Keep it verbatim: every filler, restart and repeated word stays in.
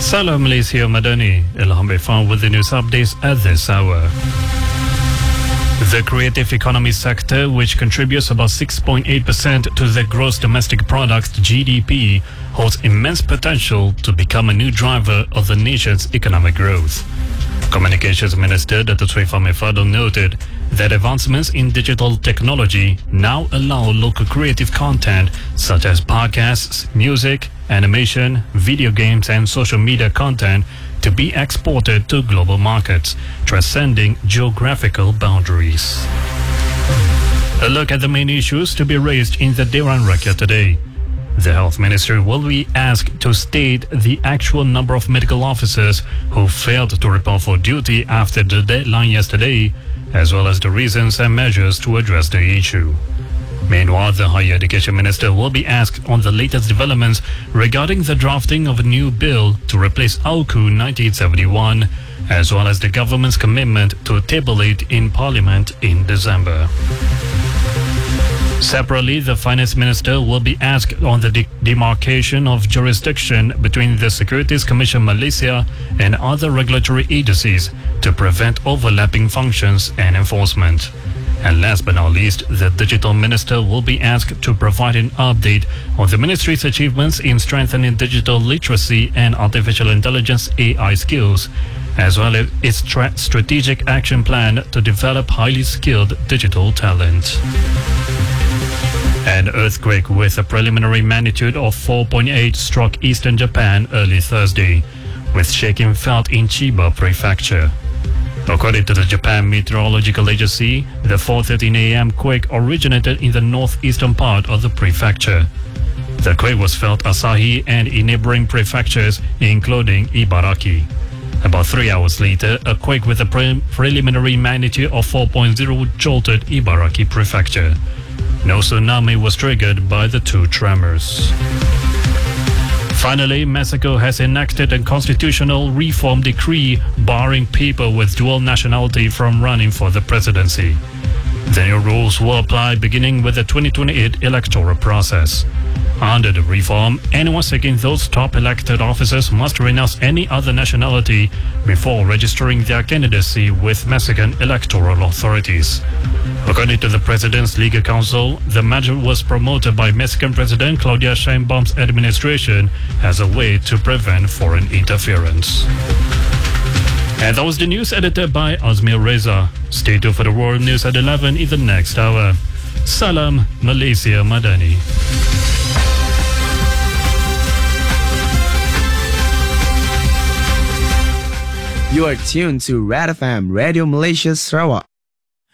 Salam Malaysia Madani, Ilham Befan with the news updates at this hour. The creative economy sector, which contributes about six point eight percent to the gross domestic product G D P, holds immense potential to become a new driver of the nation's economic growth. Communications Minister Dato Sri Fahmi Fadil noted that advancements in digital technology now allow local creative content such as podcasts, music, animation, video games and social media content to be exported to global markets, transcending geographical boundaries. A look at the main issues to be raised in the Dewan Rakyat today. The Health Minister will be asked to state the actual number of medical officers who failed to report for duty after the deadline yesterday, as well as the reasons and measures to address the issue. Meanwhile, the Higher Education Minister will be asked on the latest developments regarding the drafting of a new bill to replace A U K U nineteen seventy-one, as well as the government's commitment to table it in Parliament in December. Separately, the Finance Minister will be asked on the de- demarcation of jurisdiction between the Securities Commission Malaysia and other regulatory agencies to prevent overlapping functions and enforcement. And last but not least, the Digital Minister will be asked to provide an update on the Ministry's achievements in strengthening digital literacy and artificial intelligence A I skills, as well as its tra- strategic action plan to develop highly skilled digital talent. An earthquake with a preliminary magnitude of four point eight struck eastern Japan early Thursday, with shaking felt in Chiba Prefecture. According to the Japan Meteorological Agency, the four thirteen a m quake originated in the northeastern part of the prefecture. The quake was felt Asahi and in neighboring prefectures, including Ibaraki. About three hours later, a quake with a pre- preliminary magnitude of four point zero jolted Ibaraki Prefecture. No tsunami was triggered by the two tremors. Finally, Mexico has enacted a constitutional reform decree barring people with dual nationality from running for the presidency. The new rules will apply beginning with the twenty twenty-eight electoral process. Under the reform, anyone seeking those top elected officers must renounce any other nationality before registering their candidacy with Mexican electoral authorities. According to the President's Legal Counsel, the measure was promoted by Mexican President Claudia Sheinbaum's administration as a way to prevent foreign interference. And that was the news edited by Azmir Reza. Stay tuned for the World News at eleven in the next hour. Salam Malaysia Madani. You are tuned to Rad F M Radio Malaysia Sarawak.